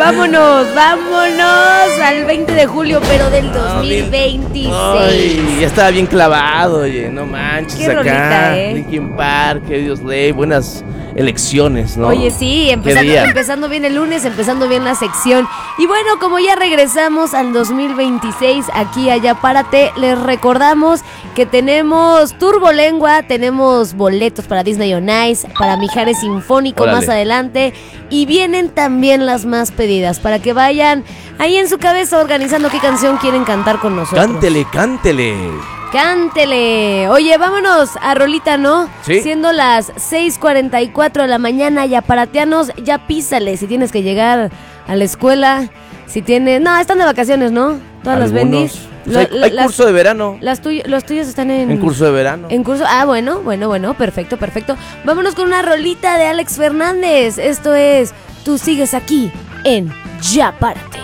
vámonos al 20 de julio, pero del 2026. Ay, ya estaba bien clavado, oye, no manches. Qué acá, rolita, Linkin Park, Dios ley, buenas elecciones, ¿no? Oye, sí, empezando bien el lunes, empezando bien la sección. Y bueno, como ya regresamos al 2026, aquí allá párate, les recordamos que tenemos Turbolengua, tenemos boletos para Disney on Ice, para Mijares Sinfónico. Órale. Más adelante, y vienen también las más pedidas, para que vayan ahí en su cabeza organizando qué canción quieren cantar con nosotros. Cántele. Oye, vámonos a rolita, ¿no? Sí. Siendo las 6:44 de la mañana, ya paratianos, ya písale. Si tienes que llegar a la escuela, si tienes... No, están de vacaciones, ¿no? Todas las bendis. Pues hay curso de verano. Los tuyos están en curso de verano. En curso. Ah, bueno, perfecto. Vámonos con una rolita de Alex Fernández. Esto es Tú sigues aquí en Ya Párate.